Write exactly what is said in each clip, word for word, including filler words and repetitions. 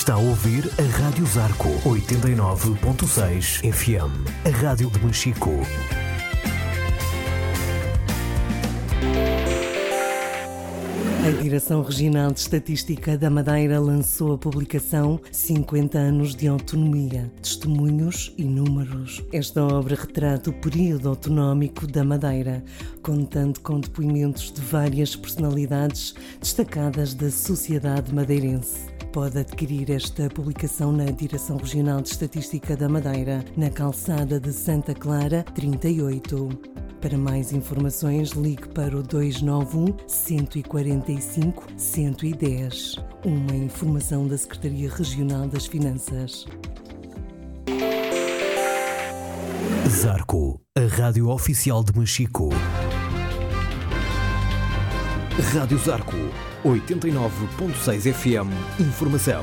Está a ouvir a Rádio Zarco oitenta e nove ponto seis F M, a rádio de Machico. A Direção Regional de Estatística da Madeira lançou a publicação cinquenta anos de Autonomia, Testemunhos e Números. Esta obra retrata o período autonómico da Madeira, contando com depoimentos de várias personalidades destacadas da sociedade madeirense. Pode adquirir esta publicação na Direção Regional de Estatística da Madeira, na calçada de Santa Clara, trinta e oito. Para mais informações, ligue para o dois nove um, um quatro cinco, um um zero. Uma informação da Secretaria Regional das Finanças. Zarco, a rádio oficial de Machico. Rádio Zarco, oitenta e nove ponto seis F M. Informação.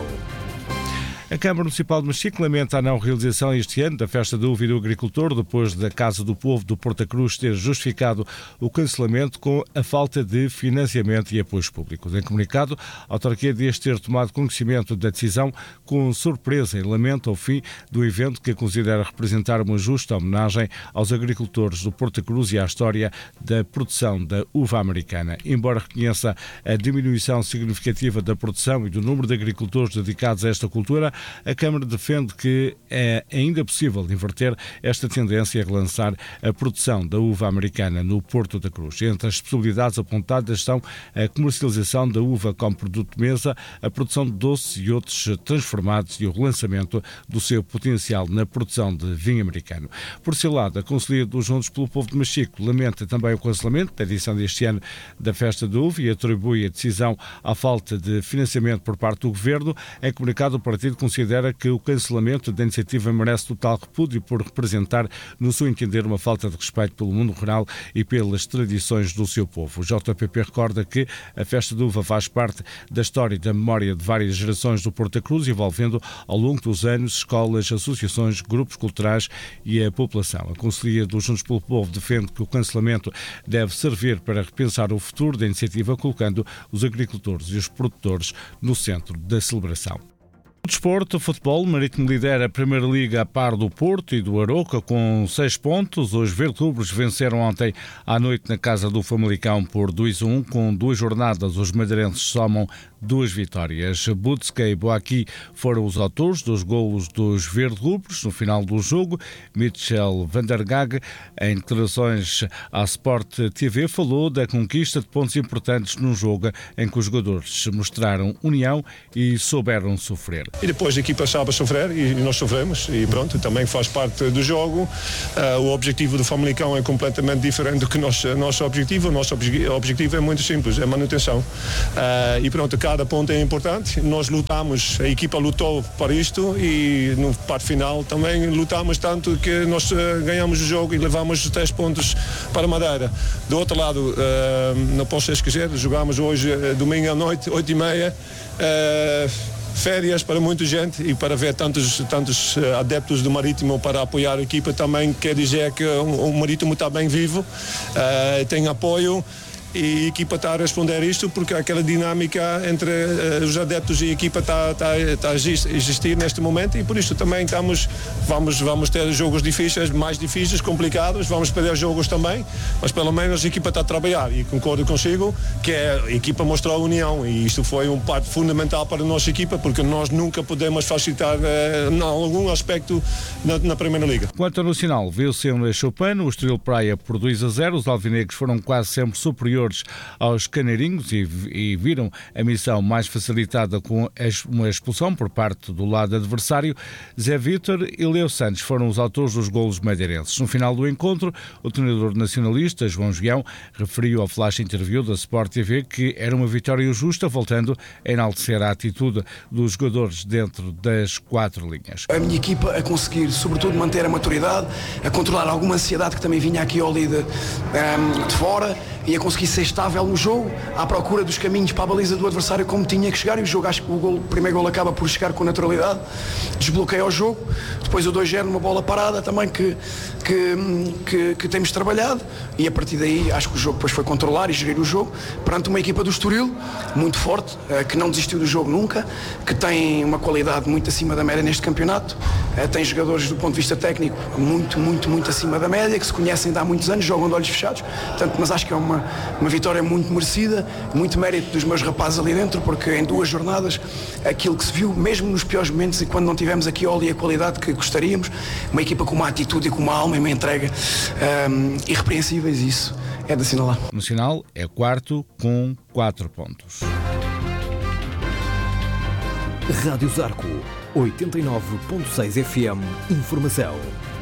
A Câmara Municipal de Machico lamenta a não realização este ano da Festa da Uva e do Agricultor, depois da Casa do Povo do Porta Cruz ter justificado o cancelamento com a falta de financiamento e apoios públicos. Em comunicado, a autarquia diz ter tomado conhecimento da decisão com surpresa e lamenta o fim do evento que considera representar uma justa homenagem aos agricultores do Porta Cruz e à história da produção da uva americana. Embora reconheça a diminuição significativa da produção e do número de agricultores dedicados a esta cultura, a Câmara defende que é ainda possível inverter esta tendência e relançar a produção da uva americana no Porto da Cruz. Entre as possibilidades apontadas estão a comercialização da uva como produto de mesa, a produção de doces e outros transformados e o relançamento do seu potencial na produção de vinho americano. Por seu lado, a Conselhia dos Juntos pelo Povo de Machico lamenta também o cancelamento da edição deste ano da Festa da Uva e atribui a decisão à falta de financiamento por parte do Governo. Em comunicado, o partido considera que o cancelamento da iniciativa merece total repúdio por representar, no seu entender, uma falta de respeito pelo mundo rural e pelas tradições do seu povo. O J P P recorda que a Festa da Uva faz parte da história e da memória de várias gerações do Porta Cruz, envolvendo ao longo dos anos escolas, associações, grupos culturais e a população. A Conselhia dos Juntos pelo Povo defende que o cancelamento deve servir para repensar o futuro da iniciativa, colocando os agricultores e os produtores no centro da celebração. O desporto, o futebol, o Marítimo lidera a Primeira Liga a par do Porto e do Aroca com seis pontos. Os verde-rubros venceram ontem à noite na casa do Famalicão por dois a um. Com duas jornadas, os madeirenses somam duas vitórias. Butska e Boaqui foram os autores dos golos dos verde-rubros no final do jogo. Mitchell van der Gag, em declarações à Sport T V, falou da conquista de pontos importantes num jogo em que os jogadores mostraram união e souberam sofrer. E depois a equipa sabe sofrer e nós sofremos e pronto, também faz parte do jogo. Uh, o objetivo do Famalicão é completamente diferente do que o nosso, nosso objetivo. O nosso obje, objetivo é muito simples, é manutenção. Uh, e pronto, cada ponto é importante. Nós lutamos, a equipa lutou para isto e no parte final também lutamos tanto que nós uh, ganhamos o jogo e levamos três pontos para Madeira. Do outro lado, uh, não posso esquecer, jogamos hoje, uh, domingo à noite, oito e meia. Uh, Férias para muita gente e para ver tantos, tantos adeptos do Marítimo para apoiar a equipa também quer dizer que o, o Marítimo está bem vivo, uh, tem apoio. E a equipa está a responder a isto porque aquela dinâmica entre uh, os adeptos e a equipa está, está, está a existir neste momento e por isso também estamos, vamos, vamos ter jogos difíceis, mais difíceis, complicados, vamos perder jogos também, mas pelo menos a equipa está a trabalhar e concordo consigo que a equipa mostrou a união e isto foi um parte fundamental para a nossa equipa porque nós nunca podemos facilitar uh, em algum aspecto na, na Primeira Liga. Quanto ao Nacional, venceu na Chopin, o Estoril Praia por dois a zero, os alvinegros foram quase sempre superiores aos caneirinhos e, e viram a missão mais facilitada com uma expulsão por parte do lado adversário. Zé Vítor e Leo Santos foram os autores dos golos madeirenses. No final do encontro, o treinador nacionalista, João João, referiu ao flash interview da Sport T V que era uma vitória justa, voltando a enaltecer a atitude dos jogadores dentro das quatro linhas. A minha equipa a conseguir, sobretudo, manter a maturidade, a controlar alguma ansiedade que também vinha aqui ao líder um, de fora e a conseguir ser estável no jogo, à procura dos caminhos para a baliza do adversário como tinha que chegar, e o jogo, acho que o, gol, o primeiro gol acaba por chegar com naturalidade, desbloqueia o jogo, depois o dois zero numa bola parada também que, que, que, que temos trabalhado, e a partir daí acho que o jogo depois foi controlar e gerir o jogo perante uma equipa do Estoril muito forte, que não desistiu do jogo nunca, que tem uma qualidade muito acima da média neste campeonato, tem jogadores do ponto de vista técnico muito, muito, muito acima da média, que se conhecem de há muitos anos, jogam de olhos fechados, portanto, mas acho que é uma, uma vitória muito merecida, muito mérito dos meus rapazes ali dentro, porque em duas jornadas aquilo que se viu, mesmo nos piores momentos e quando não tivemos aqui a óleo e a qualidade que gostaríamos, uma equipa com uma atitude e com uma alma e uma entrega um, irrepreensíveis, isso é de assinalar. O Nacional é quarto com quatro pontos. Rádio Zarco, oitenta e nove ponto seis F M. Informação